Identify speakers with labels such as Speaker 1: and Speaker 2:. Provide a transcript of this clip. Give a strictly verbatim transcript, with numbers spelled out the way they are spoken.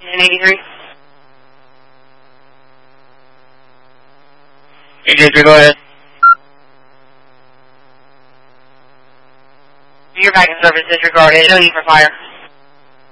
Speaker 1: ten eighty-three.
Speaker 2: eighty-three, go ahead.
Speaker 1: Your back in service disregarded. No need for fire.